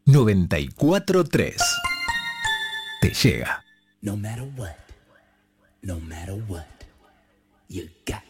94.3 te llega. No matter what, you got